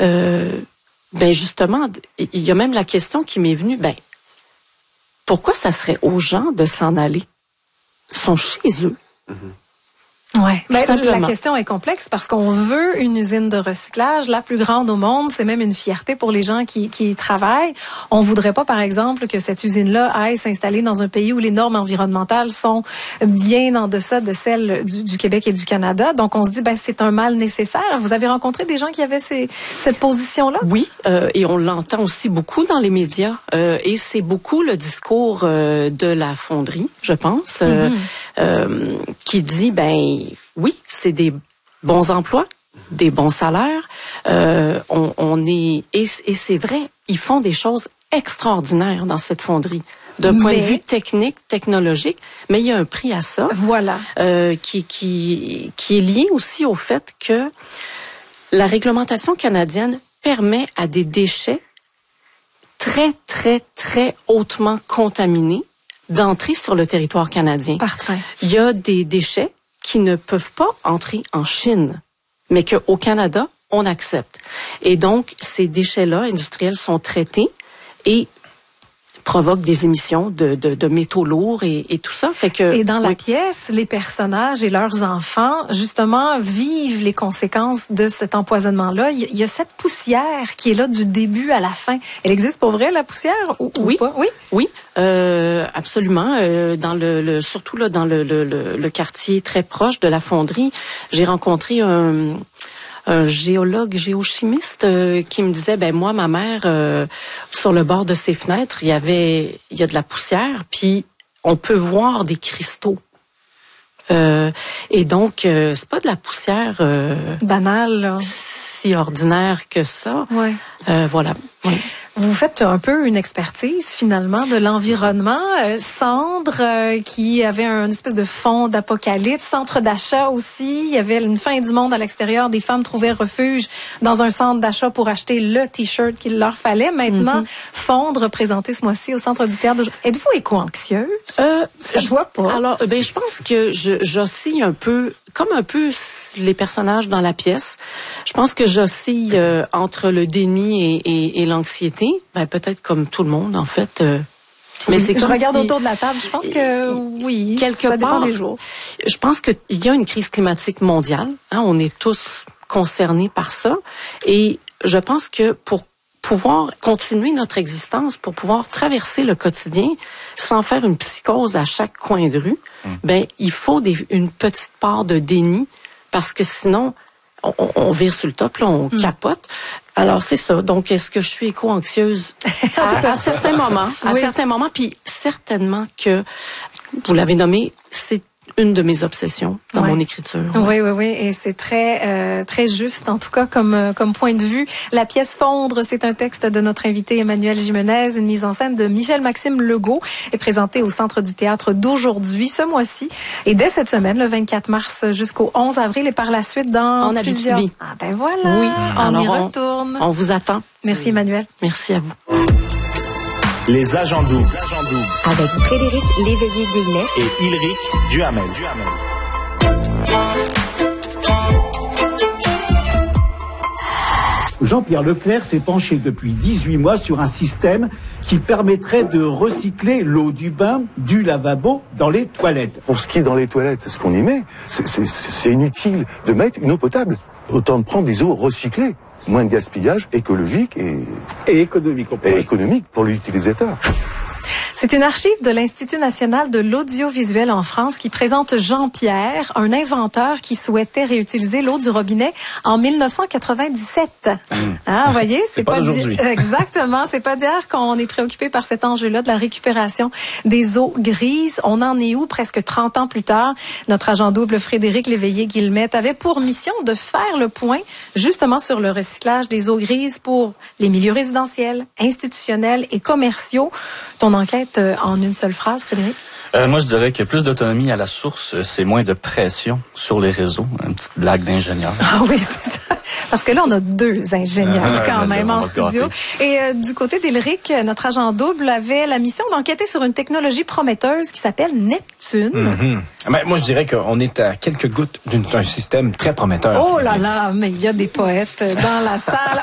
justement, il y a même la question qui m'est venue, pourquoi ça serait aux gens de s'en aller? Ils sont chez eux. Ouais. La question est complexe parce qu'on veut une usine de recyclage, la plus grande au monde. C'est même une fierté pour les gens qui y travaillent. On voudrait pas, par exemple, que cette usine-là aille s'installer dans un pays où les normes environnementales sont bien en deçà de celles du Québec et du Canada. Donc, on se dit, c'est un mal nécessaire. Vous avez rencontré des gens qui avaient cette position-là? Oui, et on l'entend aussi beaucoup dans les médias. Et c'est beaucoup le discours de la fonderie, je pense, qui dit, oui, c'est des bons emplois, des bons salaires. Et c'est vrai, ils font des choses extraordinaires dans cette fonderie. D'un point de vue technique, technologique, mais il y a un prix à ça. Voilà. Qui est lié aussi au fait que la réglementation canadienne permet à des déchets très, très, très hautement contaminés d'entrer sur le territoire canadien. Par train. Il y a des déchets qui ne peuvent pas entrer en Chine, mais qu'au Canada, on accepte. Et donc, ces déchets-là industriels sont traités et provoquent des émissions de métaux lourds et tout ça. Et dans la pièce, les personnages et leurs enfants, justement, vivent les conséquences de cet empoisonnement-là. Il y a cette poussière qui est là du début à la fin. Elle existe pour vrai, la poussière, ou pas? Oui, absolument. Surtout là, dans le quartier très proche de la fonderie, j'ai rencontré un géologue, géochimiste qui me disait, moi, ma mère, sur le bord de ses fenêtres, il y a de la poussière, puis on peut voir des cristaux. Et donc, c'est pas de la poussière banale, là. Si ordinaire que ça. Ouais. Voilà. Oui. Vous faites un peu une expertise, finalement, de l'environnement. Cendre, qui avait une espèce de fond d'apocalypse. Centre d'achat aussi. Il y avait une fin du monde à l'extérieur. Des femmes trouvaient refuge dans un centre d'achat pour acheter le T-shirt qu'il leur fallait. Maintenant, Fondre, présenté ce mois-ci au Centre du Théâtre. Êtes-vous éco-anxieuse? Je vois pas. Alors, je pense que j'oscille un peu, comme un peu les personnages dans la pièce. Je pense que j'oscille entre le déni et l'anxiété. Peut-être comme tout le monde, en fait. Mais c'est je regarde autour de la table. Je pense que oui, ça dépend des jours. Je pense qu'il y a une crise climatique mondiale. On est tous concernés par ça. Et je pense que pour pouvoir continuer notre existence, pour pouvoir traverser le quotidien sans faire une psychose à chaque coin de rue, il faut une petite part de déni parce que sinon, on vire sur le top, là, on capote. Alors, c'est ça. Donc, est-ce que je suis éco-anxieuse? À certains moments. À certains moments. Puis, certainement que, vous l'avez nommé, c'est une de mes obsessions dans mon écriture. Oui. Et c'est très très juste, en tout cas, comme point de vue. La pièce Fondre, c'est un texte de notre invité Emmanuelle Gimenez, une mise en scène de Michel-Maxime Legault, est présentée au Centre du Théâtre d'aujourd'hui, ce mois-ci, et dès cette semaine, le 24 mars jusqu'au 11 avril, et par la suite dans en Abitibi. Voilà. Oui. On y retourne. On vous attend. Merci Emmanuelle. Merci à vous. Les agents doubles. Avec Frédéric Léveillé-Guillet et Ilric Duhamel. Jean-Pierre Leclerc s'est penché depuis 18 mois sur un système qui permettrait de recycler l'eau du bain, du lavabo dans les toilettes. Pour ce qui est dans les toilettes, ce qu'on y met, c'est inutile de mettre une eau potable. Autant de prendre des eaux recyclées. Moins de gaspillage écologique et économique pour l'utilisateur. C'est une archive de l'Institut national de l'audiovisuel en France qui présente Jean-Pierre, un inventeur qui souhaitait réutiliser l'eau du robinet en 1997. Vous voyez, c'est pas d'aujourd'hui. Exactement, c'est pas d'hier qu'on est préoccupé par cet enjeu-là de la récupération des eaux grises. On en est où presque 30 ans plus tard? Notre agent double Frédéric Léveillé-Guillemette avait pour mission de faire le point justement sur le recyclage des eaux grises pour les milieux résidentiels, institutionnels et commerciaux. Ton enquête en une seule phrase, Frédéric? Moi, je dirais que plus d'autonomie à la source, c'est moins de pression sur les réseaux. Une petite blague d'ingénieur. Ah oui, c'est ça. Parce que là, on a deux ingénieurs quand même en studio. Et du côté d'Ilric, notre agent double avait la mission d'enquêter sur une technologie prometteuse qui s'appelle Neptune. Moi, je dirais qu'on est à quelques gouttes d'un système très prometteur. Oh là là, mais il y a des poètes dans la salle.